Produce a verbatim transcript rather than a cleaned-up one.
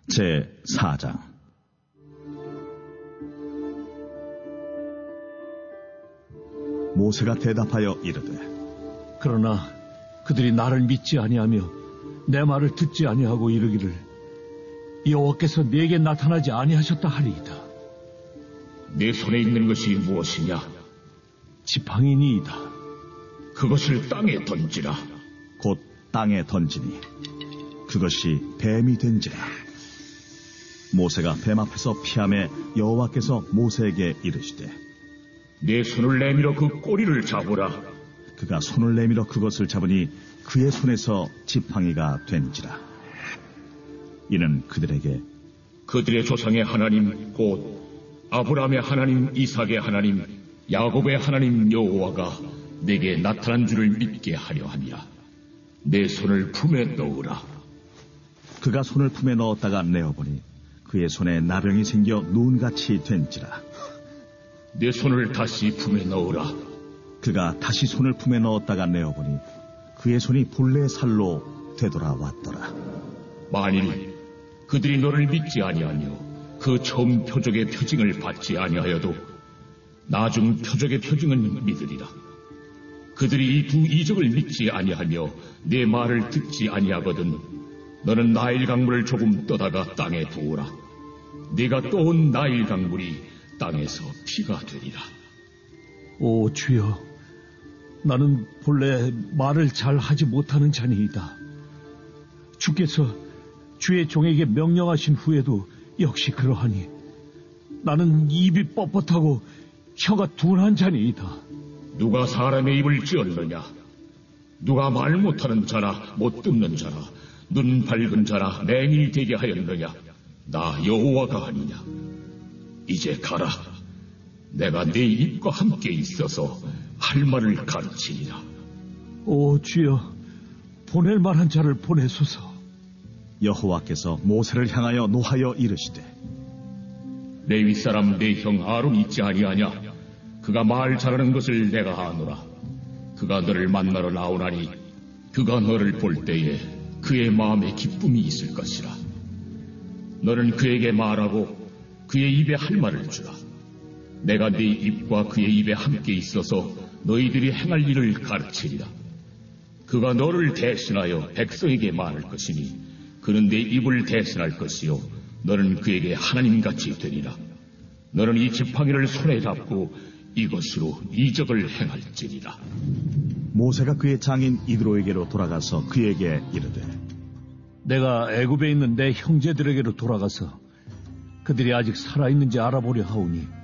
제사 장. 모세가 대답하여 이르되, 그러나 그들이 나를 믿지 아니하며 내 말을 듣지 아니하고 이르기를 여호와께서 내게 나타나지 아니하셨다 하리이다. 내 손에 있는 것이 무엇이냐? 지팡이니이다. 그것을 땅에 던지라. 곧 땅에 던지니 그것이 뱀이 된지라. 모세가 뱀 앞에서 피하매 여호와께서 모세에게 이르시되, 내 손을 내밀어 그 꼬리를 잡으라. 그가 손을 내밀어 그것을 잡으니 그의 손에서 지팡이가 된지라. 이는 그들에게 그들의 조상의 하나님 곧 아브라함의 하나님, 이삭의 하나님, 야곱의 하나님 여호와가 내게 나타난 줄을 믿게 하려 함이라. 내 손을 품에 넣으라. 그가 손을 품에 넣었다가 내어보니 그의 손에 나병이 생겨 눈같이 된지라. 내 손을 다시 품에 넣으라. 그가 다시 손을 품에 넣었다가 내어보니 그의 손이 본래의 살로 되돌아왔더라. 만일 그들이 너를 믿지 아니하며 그 처음 표적의 표징을 받지 아니하여도 나중 표적의 표징은 믿으리라. 그들이 이 두 이적을 믿지 아니하며 내 말을 듣지 아니하거든 너는 나일 강물을 조금 떠다가 땅에 부으라. 네가 떠온 나일 강물이 땅에서 피가 되리라. 오 주여, 나는 본래 말을 잘 하지 못하는 자니이다. 주께서 주의 종에게 명령하신 후에도 역시 그러하니 나는 입이 뻣뻣하고 혀가 둔한 자니이다. 누가 사람의 입을 찌었느냐? 누가 말 못하는 자나 못 듣는 자나 눈 밝은 자나 맹인이 되게 하였느냐? 나 여호와가 아니냐? 이제 가라. 내가 네 입과 함께 있어서 할 말을 가르치리라. 오 주여, 보낼 만한 자를 보내소서. 여호와께서 모세를 향하여 노하여 이르시되, 레위 사람 내 형 아론 있지 아니하냐? 그가 말 잘하는 것을 내가 아노라. 그가 너를 만나러 나오나니 그가 너를 볼 때에 그의 마음에 기쁨이 있을 것이라. 너는 그에게 말하고 그의 입에 할 말을 주라. 내가 네 입과 그의 입에 함께 있어서 너희들이 행할 일을 가르치리라. 그가 너를 대신하여 백성에게 말할 것이니 그는 내 입을 대신할 것이요 너는 그에게 하나님같이 되리라. 너는 이 지팡이를 손에 잡고 이것으로 이적을 행할지니라. 모세가 그의 장인 이드로에게로 돌아가서 그에게 이르되, 내가 애굽에 있는 내 형제들에게로 돌아가서 그들이 아직 살아있는지 알아보려 하오니